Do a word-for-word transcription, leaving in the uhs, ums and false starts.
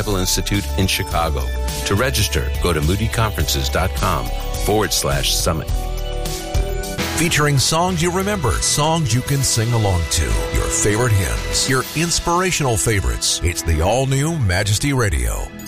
Bible Institute in Chicago. To register, go to moodyconferences.com forward slash summit. Featuring songs you remember, songs you can sing along to, your favorite hymns, your inspirational favorites. It's the all-new Majesty Radio.